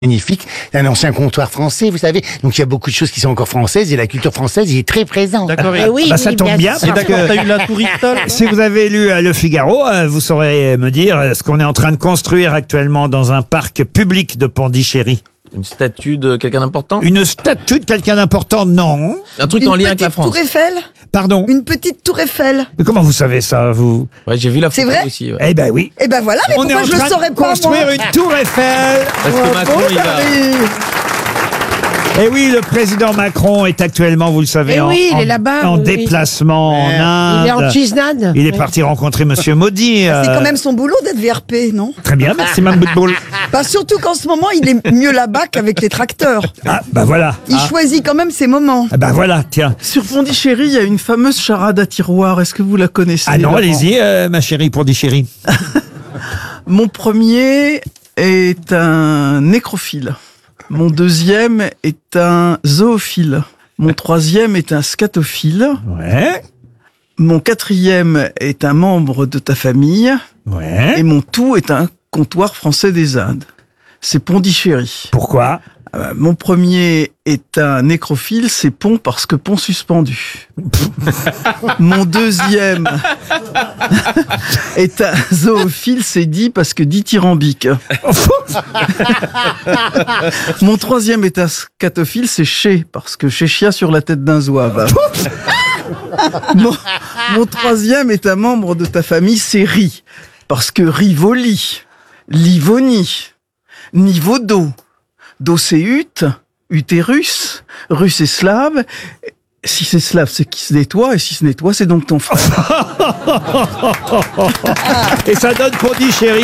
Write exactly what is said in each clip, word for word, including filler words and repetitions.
magnifique, un ancien comptoir français, vous savez. Donc il y a beaucoup de choses qui sont encore françaises et la culture française y est très présente. D'accord. Eh oui, bah, ça oui, tombe bien, sûr. parce que T'as eu la Tour Eiffel. si vous avez lu euh, Le Figaro, euh, vous saurez me dire euh, ce qu'on est en train de construire actuellement dans un parc public de Pondichéry. Une statue de quelqu'un d'important? Une statue de quelqu'un d'important, non. Un truc Une en lien avec la petite France. tour Eiffel. Pardon. Une petite tour Eiffel. Mais comment vous savez ça, vous? Ouais, j'ai vu la C'est photo vrai aussi. Ouais. Eh ben oui. Eh ben voilà, mais On est pourquoi en je le train saurais de pas, construire moi une tour Eiffel. Parce que Macron, il va. Et oui, le président Macron est actuellement, vous le savez, Eh en, oui, il en- est là-bas, en oui. déplacement en Inde. Il est en cheese-nade. Il est Oui. parti rencontrer Monsieur Modi. C'est euh, quand même son boulot d'être V R P, non? Très bien, merci Mme Boutboul. Bah surtout qu'en ce moment, il est mieux là-bas qu'avec les tracteurs. Ah, bah voilà. Il Ah, choisit quand même ses moments. ah, bah voilà, tiens. Sur Pondichéry, il y a une fameuse charade à tiroir. Est-ce que vous la connaissez? Ah non, Laurent allez-y, euh, ma chérie, pour des chéris. Mon premier est un nécrophile. Mon deuxième est un zoophile. Mon troisième est un scatophile. Ouais, Mon quatrième est un membre de ta famille. ouais. Et mon tout est un comptoir français des Indes. C'est Pondichéry. Pourquoi? Euh, mon premier est un nécrophile, c'est pont parce que pont suspendu. Mon deuxième est un zoophile, c'est dit parce que dithyrambique. Mon troisième est un scatophile, c'est chez parce que chéchia sur la tête d'un zouave. mon, mon troisième est un membre de ta famille, c'est ri parce que Rivoli, Livoni, niveau d'eau. D'eau c'est ut, utérus, russe et slave. Si c'est slave, c'est qui se nettoie, et si se nettoie, c'est donc ton frère. Et ça donne Pondichéry.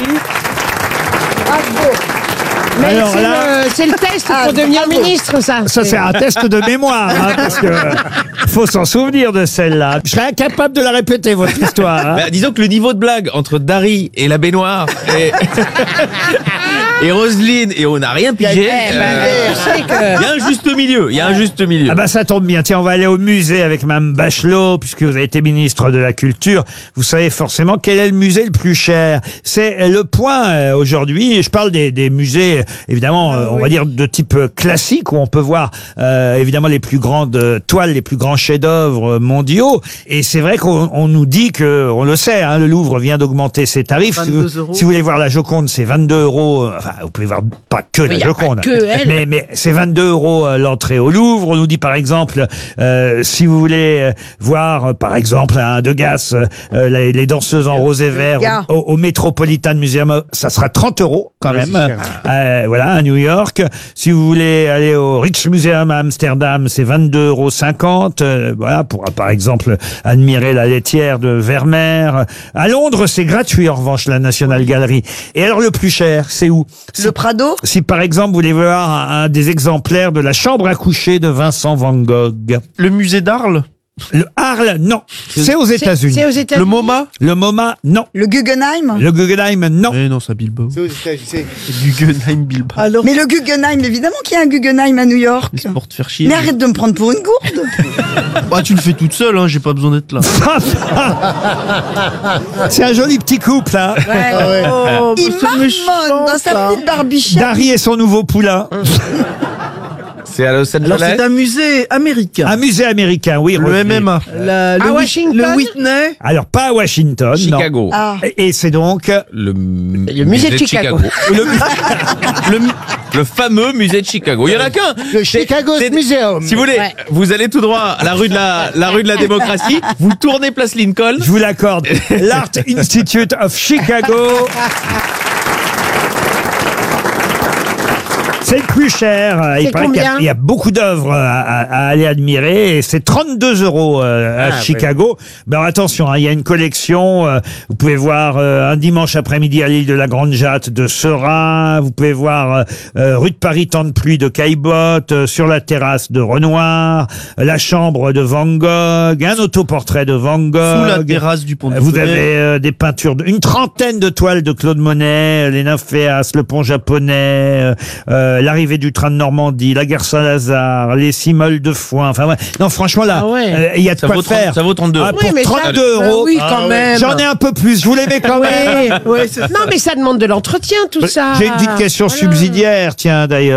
Mais Alors c'est là- le, c'est le test Ah, pour devenir bravo. ministre, ça. Ça, c'est un test de mémoire, hein, parce que faut s'en souvenir de celle-là. Je serais incapable de la répéter, votre histoire. hein. Bah, disons que le niveau de blague entre Dari et la baignoire et, et Roselyne et on n'a rien pigé. Eh ben, euh, je sais Il que- y a un juste milieu. Il y a un juste milieu. Ah bah ça tombe bien. Tiens, on va aller au musée avec Mme Bachelot, puisque vous avez été ministre de la Culture. Vous savez forcément quel est le musée le plus cher. C'est Le Point euh, aujourd'hui. Je parle des, des musées, évidemment, euh, on va dire de type euh, classique, où on peut voir euh, évidemment les plus grandes euh, toiles, les plus grands chefs-d'œuvre euh, mondiaux. Et c'est vrai qu'on on nous dit que, on le sait, hein, le Louvre vient d'augmenter ses tarifs. Si vous, vingt-deux euros. si vous voulez voir la Joconde, c'est vingt-deux euros. euh, Enfin, vous pouvez voir pas que la il y a pas Joconde, que elle. mais mais c'est vingt-deux euros euh, l'entrée au Louvre. On nous dit par exemple, euh, si vous voulez euh, voir euh, par exemple un Degas, euh, les, les danseuses en rose et vert Degas. au, au Metropolitan Museum, ça sera trente euros quand Oui, même. c'est cher. Euh, voilà, à New York. Si vous voulez aller au Rijksmuseum à Amsterdam, c'est vingt-deux euros cinquante. Euh, voilà, pour euh, par exemple admirer la laitière de Vermeer. À Londres, c'est gratuit en revanche, la National Gallery. Et alors le plus cher, c'est où? Le Prado. Si par exemple vous voulez voir un, un des exemplaires de la chambre à coucher de Vincent Van Gogh. Le musée d'Arles. Le Arles, non. C'est aux C'est États-Unis. c'est aux États-Unis. Le MoMA. Le MoMA, non. Le Guggenheim. Le Guggenheim, non. Eh non, c'est à Bilbao. C'est aux États-Unis, c'est- Guggenheim Bilbao. Alors, Mais le Guggenheim, évidemment qu'il y a un Guggenheim à New York. c'est pour te faire chier. Mais arrête de me prendre pour une gourde. Bah, tu le fais toute seule, hein, j'ai pas besoin d'être là. C'est un joli petit couple, hein. Ouais. Oh, Il c'est méchant, marmonne dans sa ça. petite barbichette. Dari et son nouveau poulain. C'est à Los Alors, Angeles. c'est un musée américain. Un musée américain, oui. Le Roselyne. M M A. La- le, À Whit- Washington. le Whitney. Alors pas à Washington, Chicago. Ah. non. Et, et c'est donc Le, Le musée de Chicago. le, le, le fameux musée de Chicago. Il y en a qu'un. le Chicago C'est- Museum. Si vous voulez, Ouais. vous allez tout droit à la rue de la, la rue de la démocratie. Vous tournez place Lincoln. je vous l'accorde, l'Art Institute of Chicago. C'est le plus cher. Euh, Il C'est paraît qu'il y a- combien il y a beaucoup d'œuvres à, à- à aller admirer. Et c'est trente-deux euros euh, à Ah, Chicago. Mais alors attention, hein, il y a une collection. euh, vous pouvez voir euh, un dimanche après-midi à l'île de la Grande Jatte de Seurat. Vous pouvez voir euh, euh, rue de Paris, temps de pluie de Caillebotte. euh, sur la terrasse de Renoir. euh, la chambre de Van Gogh. Un autoportrait de Van Gogh. Sous la terrasse du pont de Vous Tonnerre. avez euh, des peintures, de, une trentaine de toiles de Claude Monet, les nymphéas, le pont japonais, euh, euh, euh, l'arrivée du train de Normandie, la gare Saint-Lazare, les six meules de foin. Enfin, ouais. Non, franchement, là, Ah ouais. euh, il y a de Ça quoi vaut trente faire. ça vaut trente-deux. Ah, Oui, pour mais ça- trente-deux bah euros. oui, Ah quand ouais. même. J'en ai un peu plus. Vous l'aimez quand même? Oui. Ouais, c'est ça. Non, mais ça demande de l'entretien, tout ça. J'ai une petite question Voilà. subsidiaire, tiens, d'ailleurs.